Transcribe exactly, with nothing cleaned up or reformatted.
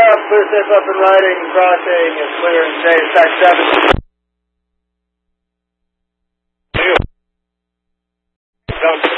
up, clear safe up and riding, crossing, and clear and safe, stack seven. Down